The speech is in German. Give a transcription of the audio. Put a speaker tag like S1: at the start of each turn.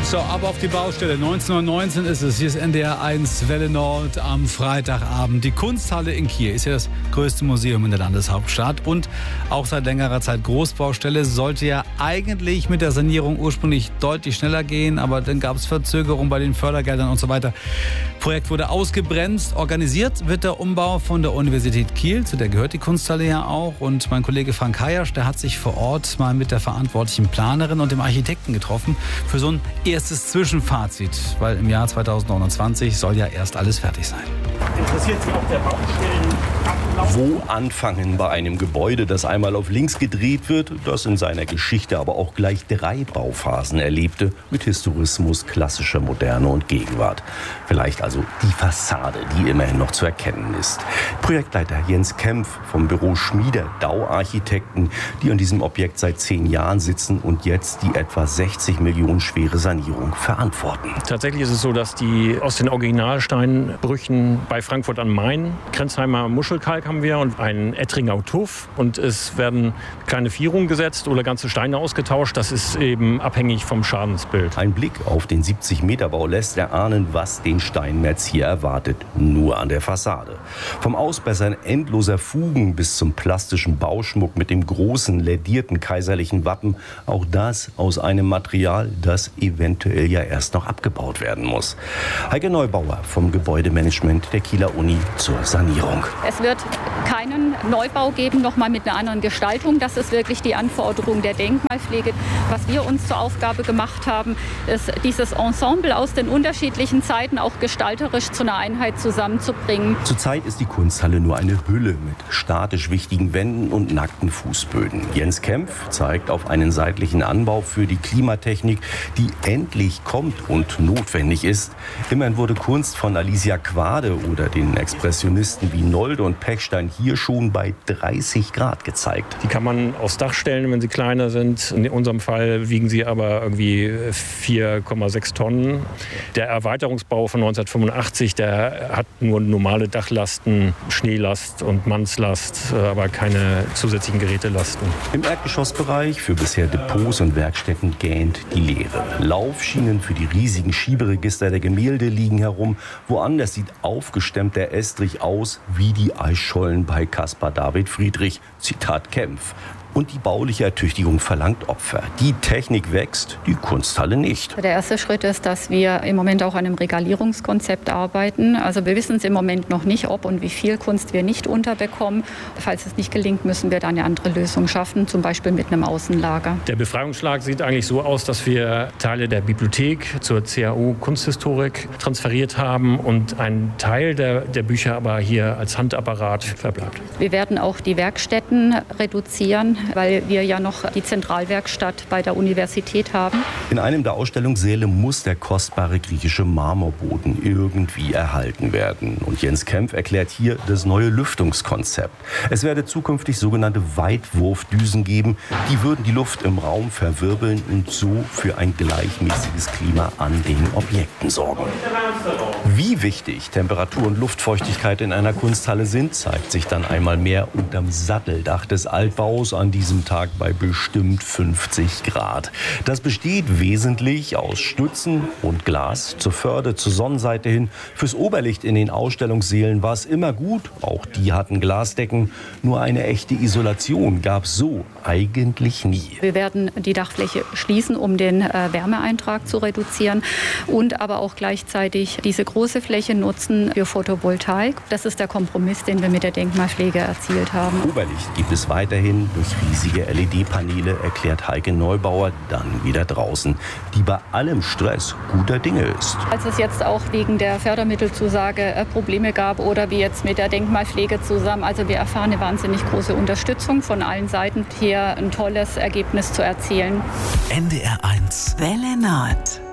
S1: So, ab auf die Baustelle. 19:19 Uhr ist es. Hier ist NDR 1 Welle Nord am Freitagabend. Die Kunsthalle in Kiel ist ja das größte Museum in der Landeshauptstadt und auch seit längerer Zeit Großbaustelle. Sollte ja eigentlich mit der Sanierung ursprünglich deutlich schneller gehen, aber dann gab es Verzögerungen bei den Fördergeldern und so weiter. Projekt wurde ausgebremst. Organisiert wird der Umbau von der Universität Kiel, zu der gehört die Kunsthalle ja auch. Und mein Kollege Frank Hayasch, der hat sich vor Ort mal mit der verantwortlichen Planerin und dem Architekten getroffen für so ein erstes Zwischenfazit, weil im Jahr 2029 soll ja erst alles fertig sein.
S2: Interessiert Sie auch der Baustellenablauf?
S3: Wo anfangen bei einem Gebäude, das einmal auf links gedreht wird, das in seiner Geschichte aber auch gleich 3 Bauphasen erlebte, mit Historismus, klassischer Moderne und Gegenwart. Vielleicht also die Fassade, die immerhin noch zu erkennen ist. Projektleiter Jens Kempf vom Büro Schmieder Dau Architekten, die an diesem Objekt seit 10 Jahren sitzen und jetzt die etwa 60 Millionen schwere Sanierung verantworten.
S2: Tatsächlich ist es so, dass die aus den Originalsteinbrüchen bei Frankfurt am Main, Grenzheimer Muschelkalk haben wir und einen Ettringer Tuff, und es werden kleine Vierungen gesetzt oder ganze Steine ausgetauscht. Das ist eben abhängig vom Schadensbild.
S3: Ein Blick auf den 70-Meter-Bau lässt erahnen, was den Steinmetz hier erwartet, nur an der Fassade. Vom Ausbessern endloser Fugen bis zum plastischen Bauschmuck mit dem großen ledierten kaiserlichen Wappen, auch das aus einem Material, das eventuell ja erst noch abgebaut werden muss. Heike Neubauer vom Gebäudemanagement der Kieler Uni zur Sanierung.
S4: Es wird keinen Neubau geben, nochmal mit einer anderen Gestaltung. Das ist wirklich die Anforderung der Denkmalpflege. Was wir uns zur Aufgabe gemacht haben, ist, dieses Ensemble aus den unterschiedlichen Zeiten auch gestalterisch zu einer Einheit zusammenzubringen.
S3: Zurzeit ist die Kunsthalle nur eine Hülle mit statisch wichtigen Wänden und nackten Fußböden. Jens Kempf zeigt auf einen seitlichen Anbau für die Klimatechnik, die endlich kommt und notwendig ist. Immerhin wurde Kunst von Alicia Quade oder den Expressionisten wie Nolde und Pechstein hier schon bei 30 Grad gezeigt.
S2: Die kann man aufs Dach stellen, wenn sie kleiner sind. In unserem Fall wiegen sie aber irgendwie 4,6 Tonnen. Der Erweiterungsbau von 1985, der hat nur normale Dachlasten, Schneelast und Mannslast, aber keine zusätzlichen Gerätelasten.
S3: Im Erdgeschossbereich für bisher Depots und Werkstätten gähnt die Leere. Laufschienen für die riesigen Schieberegister der Gemälde liegen herum. Woanders sieht aufgestemmt der Estrich aus wie die Eisschollen bei Caspar David Friedrich. Zitat Kempf. Und die bauliche Ertüchtigung verlangt Opfer. Die Technik wächst, die Kunsthalle nicht.
S4: Der erste Schritt ist, dass wir im Moment auch an einem Regalierungskonzept arbeiten. Also wir wissen es im Moment noch nicht, ob und wie viel Kunst wir nicht unterbekommen. Falls es nicht gelingt, müssen wir dann eine andere Lösung schaffen, zum Beispiel mit einem Außenlager.
S2: Der Befreiungsschlag sieht eigentlich so aus, dass wir Teile der Bibliothek zur CAO Kunsthistorik transferiert haben und ein Teil der Bücher aber hier als Handapparat verbleibt.
S4: Wir werden auch die Werkstätten reduzieren, weil wir ja noch die Zentralwerkstatt bei der Universität haben.
S3: In einem der Ausstellungssäle muss der kostbare griechische Marmorboden irgendwie erhalten werden. Und Jens Kempf erklärt hier das neue Lüftungskonzept. Es werde zukünftig sogenannte Weitwurfdüsen geben. Die würden die Luft im Raum verwirbeln und so für ein gleichmäßiges Klima an den Objekten sorgen. Wie wichtig Temperatur und Luftfeuchtigkeit in einer Kunsthalle sind, zeigt sich dann einmal mehr unterm Satteldach des Altbaus an diesem Tag bei bestimmt 50 Grad. Das besteht wesentlich aus Stützen und Glas zur Förde, zur Sonnenseite hin. Fürs Oberlicht in den Ausstellungssälen war es immer gut. Auch die hatten Glasdecken. Nur eine echte Isolation gab es so eigentlich nie.
S4: Wir werden die Dachfläche schließen, um den Wärmeeintrag zu reduzieren und aber auch gleichzeitig diese große Fläche nutzen für Photovoltaik. Das ist der Kompromiss, den wir mit der Denkmalpflege erzielt haben.
S3: Oberlicht gibt es weiterhin durch riesige LED-Paneele, erklärt Heike Neubauer dann wieder draußen, die bei allem Stress guter Dinge ist.
S4: Als es jetzt auch wegen der Fördermittelzusage Probleme gab oder wie jetzt mit der Denkmalpflege zusammen, also wir erfahren eine wahnsinnig große Unterstützung von allen Seiten, hier ein tolles Ergebnis zu erzielen.
S5: NDR 1 Welle Nord.